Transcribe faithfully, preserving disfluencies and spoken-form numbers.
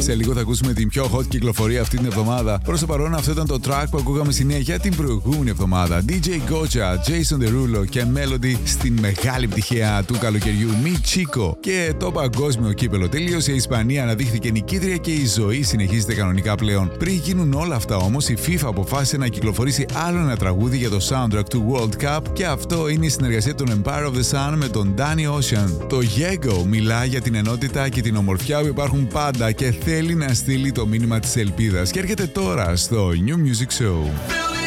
Σε λίγο θα ακούσουμε την πιο hot κυκλοφορία αυτή την εβδομάδα. Προς το παρόν, αυτό ήταν το track που ακούγαμε στη νέα για την προηγούμενη εβδομάδα. ντι τζέι Gotcha, Jason Derulo και Melody στην μεγάλη επιτυχία του καλοκαιριού Mi Chico. Και το παγκόσμιο κύπελο τελείωσε, η Ισπανία αναδείχθηκε νικήτρια και η ζωή συνεχίζεται κανονικά πλέον. Πριν γίνουν όλα αυτά όμως, η FIFA αποφάσισε να κυκλοφορήσει άλλο ένα τραγούδι για το soundtrack του World Cup και αυτό είναι η συνεργασία των Empire of the Sun με τον Danny Ocean. Το Yego μιλά για την ενότητα και την ομορφιά που υπάρχουν πάντα και θέλει να στείλει το μήνυμα της ελπίδας και έρχεται τώρα στο New Music Show.